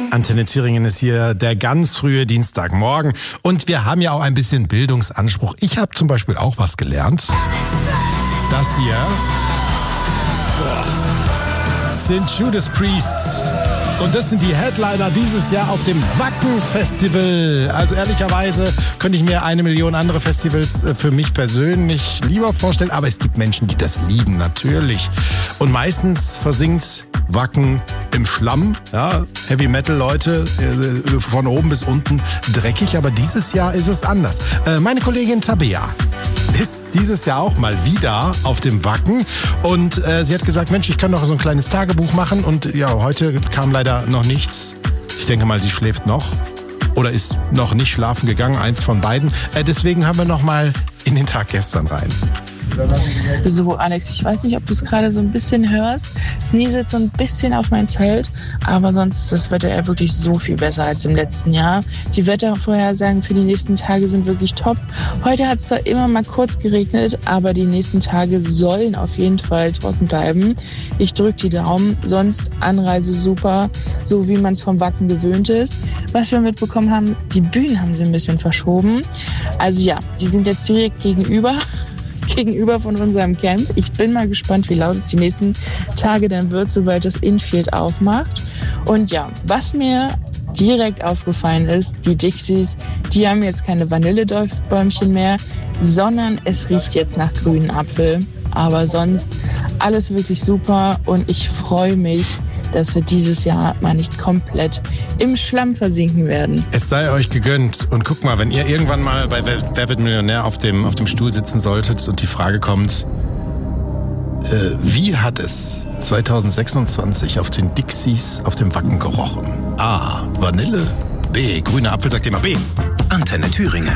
Antenne Thüringen ist hier der ganz frühe Dienstagmorgen und wir haben ja auch ein bisschen Bildungsanspruch. Ich habe zum Beispiel auch was gelernt. Das hier sind Judas Priest. Und das sind die Headliner dieses Jahr auf dem Wacken-Festival. Also ehrlicherweise könnte ich mir 1 Million andere Festivals für mich persönlich lieber vorstellen. Aber es gibt Menschen, die das lieben, natürlich. Und meistens versinkt Wacken im Schlamm. Ja, Heavy-Metal-Leute von oben bis unten dreckig. Aber dieses Jahr ist es anders. Meine Kollegin Tabea ist dieses Jahr auch mal wieder auf dem Wacken. Und sie hat gesagt, Mensch, ich kann doch so ein kleines Tagebuch machen. Und ja, heute kam leider noch nichts. Ich denke mal, sie schläft noch oder ist noch nicht schlafen gegangen, eins von beiden. Deswegen haben wir noch mal in den Tag gestern rein. So, Alex, ich weiß nicht, ob du es gerade so ein bisschen hörst. Es nieselt so ein bisschen auf mein Zelt, aber sonst ist das Wetter ja wirklich so viel besser als im letzten Jahr. Die Wettervorhersagen für die nächsten Tage sind wirklich top. Heute hat es zwar immer mal kurz geregnet, aber die nächsten Tage sollen auf jeden Fall trocken bleiben. Ich drücke die Daumen, sonst Anreise super, so wie man es vom Wacken gewöhnt ist. Was wir mitbekommen haben, die Bühnen haben sie ein bisschen verschoben. Also ja, die sind jetzt direkt gegenüber von unserem Camp. Ich bin mal gespannt, wie laut es die nächsten Tage dann wird, sobald das Infield aufmacht. Und ja, was mir direkt aufgefallen ist, die Dixies, die haben jetzt keine Vanilledorfbäumchen mehr, sondern es riecht jetzt nach grünen Apfel. Aber sonst alles wirklich super und ich freue mich, dass wir dieses Jahr mal nicht komplett im Schlamm versinken werden. Es sei euch gegönnt. Und guck mal, wenn ihr irgendwann mal bei Wer wird Millionär auf dem Stuhl sitzen solltet und die Frage kommt, wie hat es 2026 auf den Dixies auf dem Wacken gerochen? A. Vanille. B. Grüner Apfel. Sagt ihr mal B. Antenne Thüringen.